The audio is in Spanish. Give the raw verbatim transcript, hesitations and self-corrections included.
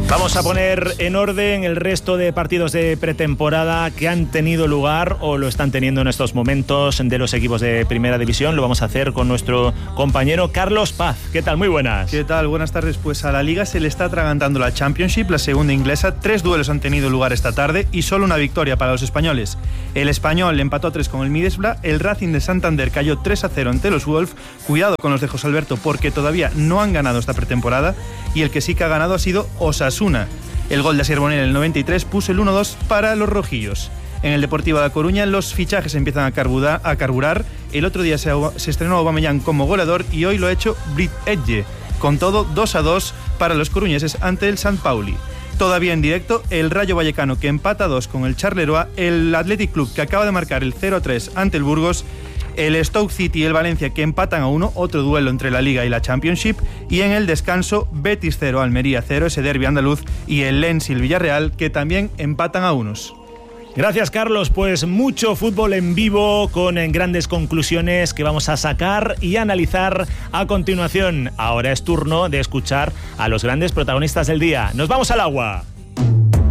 Vamos a poner en orden el resto de partidos de pretemporada que han tenido lugar o lo están teniendo en estos momentos de los equipos de Primera División. Lo vamos a hacer con nuestro compañero Carlos Paz. ¿Qué tal? Muy buenas. ¿Qué tal? Buenas tardes. Pues a la Liga se le está atragantando la Championship, la segunda inglesa. Tres duelos han tenido lugar esta tarde y solo una victoria para los españoles. El Español empató a tres con el Middlesbrough, el Racing de Santander cayó tres a cero ante los Wolves. Cuidado con los de José Alberto porque todavía no han ganado esta pretemporada y el que sí que ha ganado ha sido Osasuna. El gol de Asier Bonel en el noventa y tres puso el uno dos para los rojillos. En el Deportivo de La Coruña los fichajes empiezan a, carburar, a carburar. El otro día se, se estrenó Aubameyang como goleador y hoy lo ha hecho Britt Edge. Con todo, dos a dos para los coruñeses ante el Sant Pauli. Todavía en directo, el Rayo Vallecano que empata a dos con el Charleroi, el Athletic Club que acaba de marcar el cero a tres ante el Burgos, el Stoke City y el Valencia que empatan a uno, otro duelo entre la Liga y la Championship, y en el descanso Betis cero, Almería cero, ese derbi andaluz, y el Lens y el Villarreal que también empatan a unos. Gracias, Carlos. Pues mucho fútbol en vivo con grandes conclusiones que vamos a sacar y analizar a continuación. Ahora es turno de escuchar a los grandes protagonistas del día. ¡Nos vamos al agua!